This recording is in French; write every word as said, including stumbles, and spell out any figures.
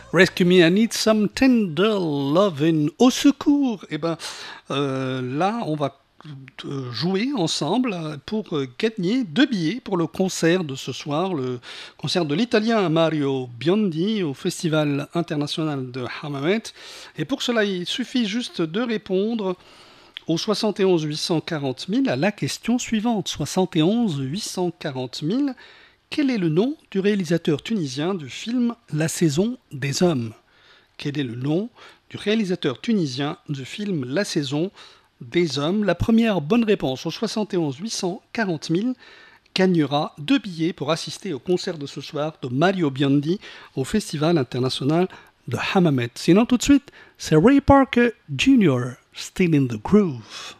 Rescue Me, I Need Some Tender Lovin'. Au secours. Eh ben, euh, là, on va euh, jouer ensemble pour euh, gagner deux billets pour le concert de ce soir, le concert de l'italien Mario Biondi au Festival international de Hammamet. Et pour cela, il suffit juste de répondre au soixante et onze huit cent quarante mille à la question suivante. soixante et onze huit cent quarante mille. Quel est le nom du réalisateur tunisien du film La saison des hommes? Quel est le nom du réalisateur tunisien du film La saison des hommes? La première bonne réponse au soixante et onze huit cent quarante mille gagnera deux billets pour assister au concert de ce soir de Mario Biondi au Festival international de Hammamet. Sinon tout de suite, c'est Ray Parker junior, Still in the Groove.